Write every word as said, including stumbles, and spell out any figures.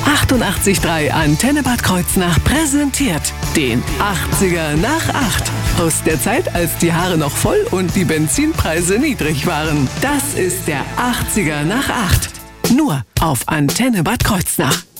achtundachtzig Komma drei Antenne Bad Kreuznach präsentiert den achtziger nach acht. Aus der Zeit, als die Haare noch voll und die Benzinpreise niedrig waren. Das ist der achtziger nach acht. Nur auf Antenne Bad Kreuznach.